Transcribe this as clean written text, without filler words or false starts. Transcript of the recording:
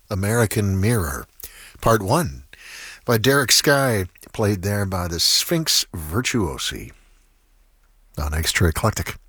American Mirror, Part 1, by Derek Sky, played there by the Sphinx Virtuosi on Extra Eclectic.